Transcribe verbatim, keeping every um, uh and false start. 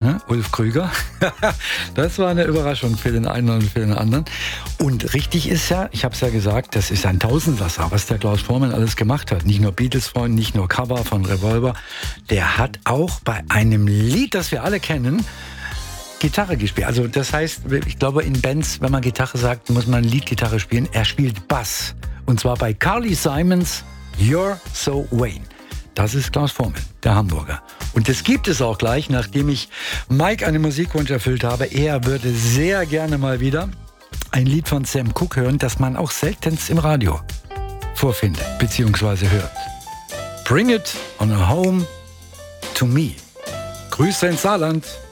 ne? Ulf Krüger. Das war eine Überraschung für den einen und für den anderen. Und richtig ist ja, ich habe es ja gesagt, das ist ein Tausendsasser, was der Klaus Voormann alles gemacht hat. Nicht nur Beatles-Freund, nicht nur Cover von Revolver. Der hat auch bei einem Lied, das wir alle kennen, Gitarre gespielt. Also das heißt, ich glaube in Bands, wenn man Gitarre sagt, muss man Leadgitarre spielen. Er spielt Bass. Und zwar bei Carly Simons You're So Wayne. Das ist Klaus Voormann, der Hamburger. Und das gibt es auch gleich, nachdem ich Mike einen Musikwunsch erfüllt habe. Er würde sehr gerne mal wieder ein Lied von Sam Cooke hören, das man auch seltenst im Radio vorfindet, beziehungsweise hört. Bring it on a home to me. Grüße ins Saarland.